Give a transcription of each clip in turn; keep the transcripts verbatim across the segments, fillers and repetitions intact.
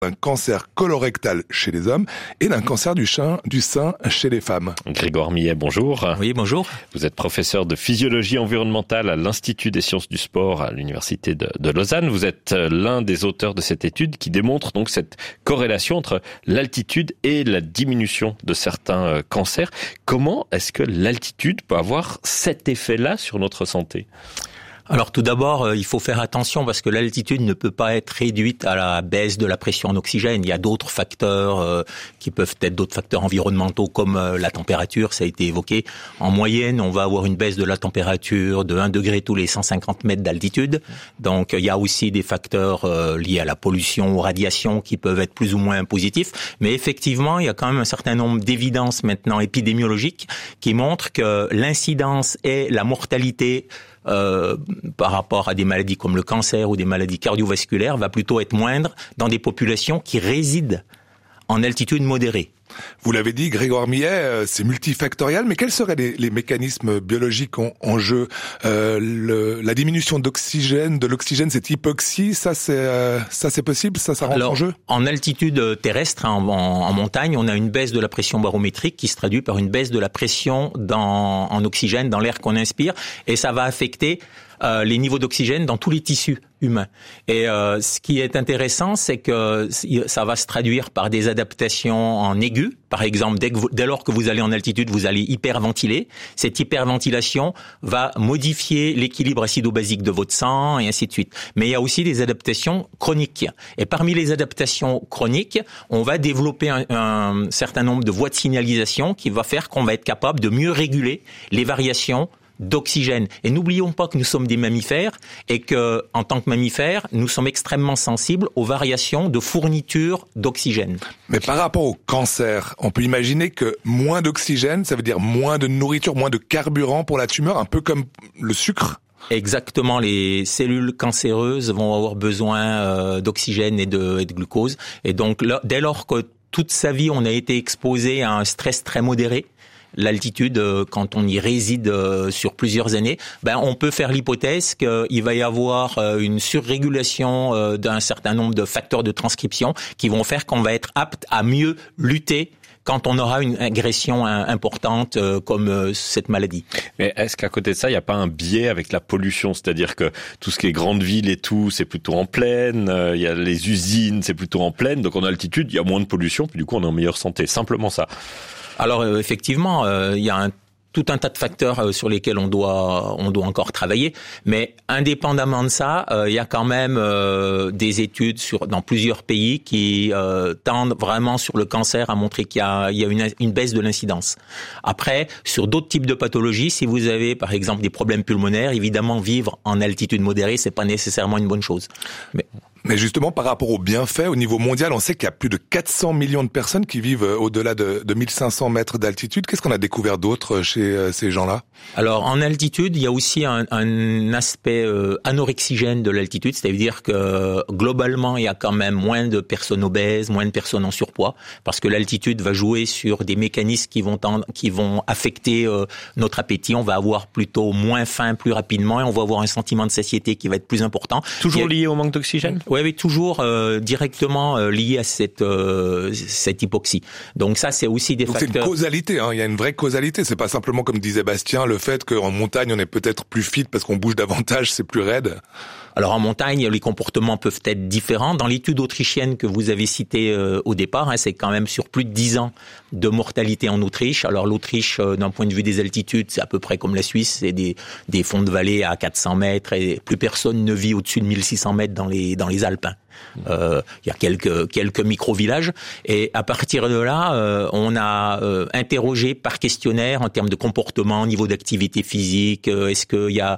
d'un cancer colorectal chez les hommes et d'un cancer du sein, du sein chez les femmes. Grégoire Millet, bonjour. Oui, bonjour. Vous êtes professeur de physiologie environnementale à l'Institut des sciences du sport à l'Université de, de Lausanne. Vous êtes l'un des auteurs de cette étude qui démontre donc cette corrélation entre l'altitude et la diminution de certains cancers. Comment est-ce que l'altitude peut avoir cet effet-là sur notre santé ? Alors tout d'abord, il faut faire attention parce que l'altitude ne peut pas être réduite à la baisse de la pression en oxygène. Il y a d'autres facteurs euh, qui peuvent être d'autres facteurs environnementaux comme euh, la température, ça a été évoqué. En moyenne, on va avoir une baisse de la température de un degré tous les cent cinquante mètres d'altitude. Donc il y a aussi des facteurs euh, liés à la pollution, aux radiations qui peuvent être plus ou moins positifs. Mais effectivement, il y a quand même un certain nombre d'évidences maintenant épidémiologiques qui montrent que l'incidence et la mortalité Euh, par rapport à des maladies comme le cancer ou des maladies cardiovasculaires va plutôt être moindre dans des populations qui résident en altitude modérée. Vous l'avez dit, Grégoire Millet, c'est multifactoriel, mais quels seraient les, les mécanismes biologiques en, en jeu ? euh, le, La diminution d'oxygène, de l'oxygène, cette hypoxie, ça c'est euh, ça c'est possible, ça ça rentre Alors, en jeu ? En altitude terrestre, en, en, en montagne, on a une baisse de la pression barométrique qui se traduit par une baisse de la pression dans, en oxygène dans l'air qu'on inspire, et ça va affecter Euh, les niveaux d'oxygène dans tous les tissus humains. Et euh, ce qui est intéressant, c'est que ça va se traduire par des adaptations en aigu. Par exemple, dès, que vous, dès lors que vous allez en altitude, vous allez hyperventiler. Cette hyperventilation va modifier l'équilibre acido-basique de votre sang et ainsi de suite. Mais il y a aussi des adaptations chroniques. Et parmi les adaptations chroniques, on va développer un, un certain nombre de voies de signalisation qui va faire qu'on va être capable de mieux réguler les variations d'oxygène. Et n'oublions pas que nous sommes des mammifères et que, en tant que mammifères, nous sommes extrêmement sensibles aux variations de fourniture d'oxygène. Mais par rapport au cancer, on peut imaginer que moins d'oxygène, ça veut dire moins de nourriture, moins de carburant pour la tumeur, un peu comme le sucre ? Exactement, les cellules cancéreuses vont avoir besoin euh, d'oxygène et de, et de glucose. Et donc, là, dès lors que toute sa vie, on a été exposé à un stress très modéré, l'altitude, quand on y réside sur plusieurs années, ben on peut faire l'hypothèse qu'il va y avoir une surrégulation d'un certain nombre de facteurs de transcription qui vont faire qu'on va être apte à mieux lutter quand on aura une agression importante comme cette maladie. Mais est-ce qu'à côté de ça, il n'y a pas un biais avec la pollution ? C'est-à-dire que tout ce qui est grande ville et tout, c'est plutôt en plaine, il y a les usines, c'est plutôt en plaine, donc en altitude, il y a moins de pollution, puis du coup on est en meilleure santé. Simplement ça. Alors euh, effectivement, euh, il y a un, tout un tas de facteurs euh, sur lesquels on doit on doit encore travailler, mais indépendamment de ça, euh, il y a quand même euh, des études sur dans plusieurs pays qui euh, tendent vraiment sur le cancer à montrer qu'il y a il y a une, une baisse de l'incidence. Après, sur d'autres types de pathologies, si vous avez par exemple des problèmes pulmonaires, évidemment vivre en altitude modérée, c'est pas nécessairement une bonne chose. Mais Mais justement, par rapport aux bienfaits, au niveau mondial, on sait qu'il y a plus de quatre cents millions de personnes qui vivent au-delà de, de mille cinq cents mètres d'altitude. Qu'est-ce qu'on a découvert d'autre chez euh, ces gens-là ? Alors, en altitude, il y a aussi un, un aspect euh, anorexigène de l'altitude, c'est-à-dire que globalement, il y a quand même moins de personnes obèses, moins de personnes en surpoids, parce que l'altitude va jouer sur des mécanismes qui vont tendre, qui vont affecter euh, notre appétit. On va avoir plutôt moins faim plus rapidement et on va avoir un sentiment de satiété qui va être plus important. Toujours a... lié au manque d'oxygène ? Oui, oui, toujours euh, directement euh, lié à cette euh, cette hypoxie. Donc ça, c'est aussi des Donc facteurs. C'est une causalité, hein. Il y a une vraie causalité. C'est pas simplement comme disait Bastien, le fait qu'en montagne on est peut-être plus fit parce qu'on bouge davantage, c'est plus raide. Alors en montagne, les comportements peuvent être différents. Dans l'étude autrichienne que vous avez citée euh, au départ, hein, c'est quand même sur plus de dix ans de mortalité en Autriche. Alors l'Autriche, euh, d'un point de vue des altitudes, c'est à peu près comme la Suisse, c'est des, des fonds de vallée à quatre cents mètres et plus personne ne vit au-dessus de mille six cents mètres dans les, dans les Alpes. Euh, il y a quelques quelques micro-villages et à partir de là, euh, on a euh, interrogé par questionnaire en termes de comportement, niveau d'activité physique, euh, est-ce qu'il y a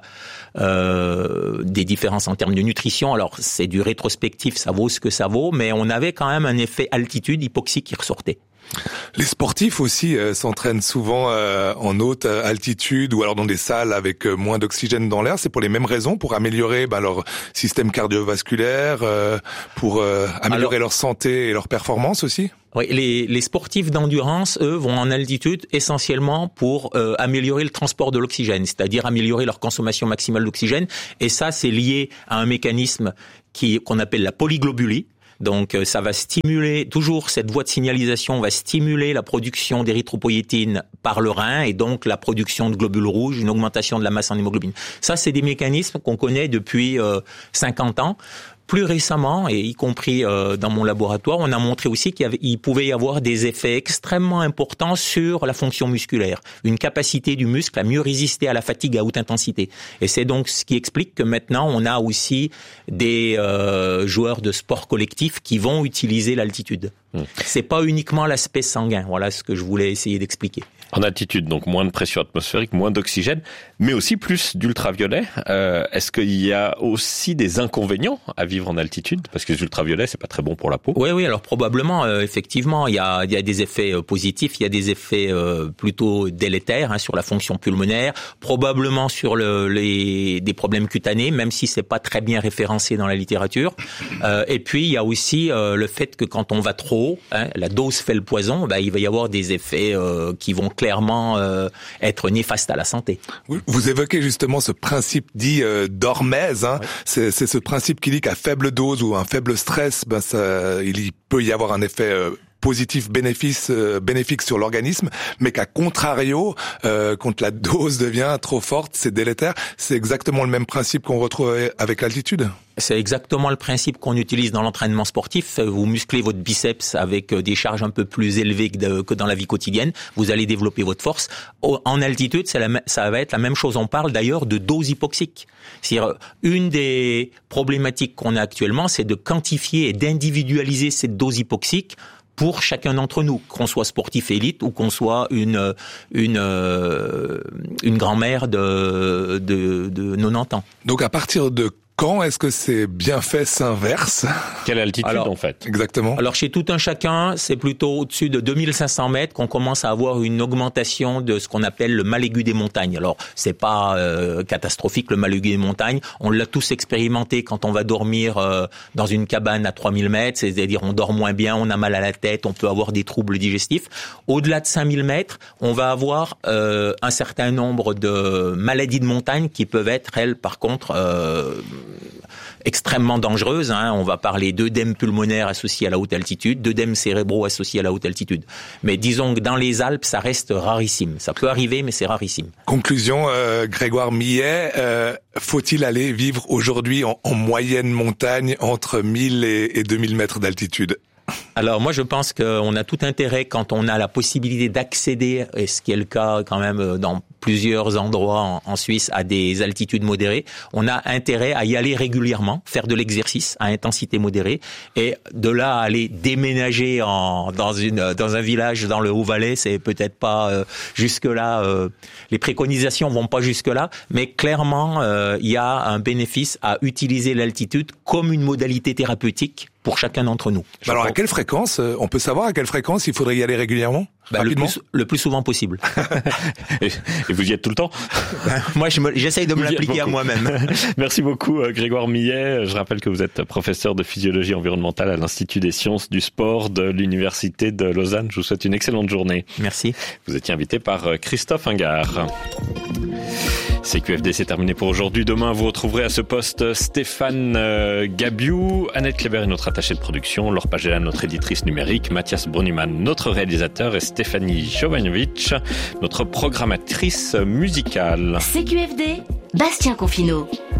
euh, des différences en termes de nutrition. Alors c'est du rétrospectif, ça vaut ce que ça vaut, mais on avait quand même un effet altitude, hypoxie qui ressortait. Les sportifs aussi euh, s'entraînent souvent euh, en haute altitude ou alors dans des salles avec euh, moins d'oxygène dans l'air. C'est pour les mêmes raisons, pour améliorer bah, leur système cardiovasculaire, euh, pour euh, améliorer alors, leur santé et leur performance aussi. Oui, les, les sportifs d'endurance, eux, vont en altitude essentiellement pour euh, améliorer le transport de l'oxygène, c'est-à-dire améliorer leur consommation maximale d'oxygène. Et ça, c'est lié à un mécanisme qui qu'on appelle la polyglobulie. Donc ça va stimuler, toujours cette voie de signalisation va stimuler la production d'érythropoïétine par le rein et donc la production de globules rouges, une augmentation de la masse en hémoglobine. Ça, c'est des mécanismes qu'on connaît depuis euh, cinquante ans. Plus récemment, et y compris euh, dans mon laboratoire, on a montré aussi qu'il y avait, il pouvait y avoir des effets extrêmement importants sur la fonction musculaire, une capacité du muscle à mieux résister à la fatigue à haute intensité. Et c'est donc ce qui explique que maintenant, on a aussi des euh, joueurs de sport collectif qui vont utiliser l'altitude. Mmh. C'est pas uniquement l'aspect sanguin. Voilà ce que je voulais essayer d'expliquer. En altitude, donc moins de pression atmosphérique, moins d'oxygène, mais aussi plus d'ultraviolet. Euh, est-ce qu'il y a aussi des inconvénients à vivre en altitude? Parce que les ultraviolets, c'est pas très bon pour la peau. Oui, oui. Alors probablement, euh, effectivement, il y a, il y a des effets euh, positifs, il y a des effets euh, plutôt délétères hein, sur la fonction pulmonaire, probablement sur le, les des problèmes cutanés, même si c'est pas très bien référencé dans la littérature. Euh, et puis il y a aussi euh, le fait que quand on va trop haut, hein, la dose fait le poison. Ben, il va y avoir des effets euh, qui vont clairement euh, être néfaste à la santé. Vous évoquez justement ce principe dit euh, d'Hormèse. Hein. Oui. C'est, c'est ce principe qui dit qu'à faible dose ou un faible stress, ben ça, il peut y avoir un effet euh, positif bénéfice euh, bénéfique sur l'organisme, mais qu'à contrario, euh, quand la dose devient trop forte, c'est délétère. C'est exactement le même principe qu'on retrouve avec l'altitude. C'est exactement le principe qu'on utilise dans l'entraînement sportif. Vous musclez votre biceps avec des charges un peu plus élevées que, de, que dans la vie quotidienne. Vous allez développer votre force. En altitude, c'est la, ça va être la même chose. On parle d'ailleurs de dose hypoxique. C'est-à-dire, une des problématiques qu'on a actuellement, c'est de quantifier et d'individualiser cette dose hypoxique pour chacun d'entre nous, qu'on soit sportif élite ou qu'on soit une une une grand-mère de de de quatre-vingt-dix ans. Donc à partir de quand est-ce que ces bienfaits s'inversent? Quelle altitude alors, en fait? Exactement. Alors chez tout un chacun, c'est plutôt au-dessus de deux mille cinq cents mètres qu'on commence à avoir une augmentation de ce qu'on appelle le mal aigu des montagnes. Alors c'est pas euh, catastrophique le mal aigu des montagnes. On l'a tous expérimenté quand on va dormir euh, dans une cabane à trois mille mètres, c'est-à-dire on dort moins bien, on a mal à la tête, on peut avoir des troubles digestifs. Au-delà de cinq mille mètres, on va avoir euh, un certain nombre de maladies de montagne qui peuvent être, elles, par contre, euh, extrêmement dangereuses. Hein. On va parler d'œdème pulmonaire associé à la haute altitude, d'œdème cérébraux associé à la haute altitude. Mais disons que dans les Alpes, ça reste rarissime. Ça peut arriver, mais c'est rarissime. Conclusion, euh, Grégoire Millet, euh, faut-il aller vivre aujourd'hui en, en moyenne montagne entre mille et, et deux mille mètres d'altitude? Alors moi je pense qu'on a tout intérêt quand on a la possibilité d'accéder, et ce qui est le cas quand même dans plusieurs endroits en, en Suisse, à des altitudes modérées, on a intérêt à y aller régulièrement, faire de l'exercice à intensité modérée, et de là à aller déménager en, dans une dans un village dans le Haut-Valais, c'est peut-être pas euh, jusque là. Euh, les préconisations vont pas jusque là, mais clairement euh, il y a un bénéfice à utiliser l'altitude comme une modalité thérapeutique pour chacun d'entre nous. Bah alors à quelle fréquence? On peut savoir à quelle fréquence il faudrait y aller régulièrement? Bah, le, plus, le plus souvent possible. et, et vous y êtes tout le temps? Ben, moi, je me, j'essaye de me l'appliquer à moi-même. Merci beaucoup, Grégoire Millet. Je rappelle que vous êtes professeur de physiologie environnementale à l'Institut des sciences du sport de l'Université de Lausanne. Je vous souhaite une excellente journée. Merci. Vous étiez invité par Christophe Ingard. C Q F D, c'est terminé pour aujourd'hui. Demain, vous retrouverez à ce poste Stéphane euh, Gabiou, Annette Kleber est notre attachée de production, Laure Pagela, notre éditrice numérique, Mathias Bruniman, notre réalisateur, et Stéphanie Jovanovic, notre programmatrice musicale. C Q F D, Bastien Confineau.